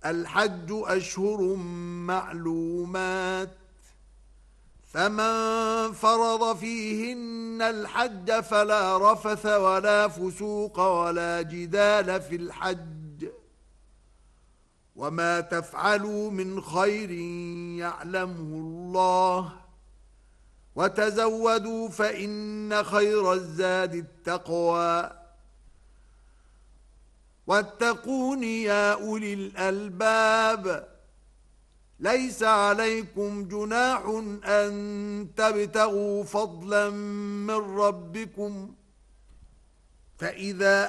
الحج أشهر معلومات فمن فرض فيهن الحج فلا رفث ولا فسوق ولا جدال في الحج وما تفعلوا من خير يعلمه الله وتزودوا فإن خير الزاد التقوى واتقون يا أولي الألباب ليس عليكم جناح أن تبتغوا فضلا من ربكم فإذا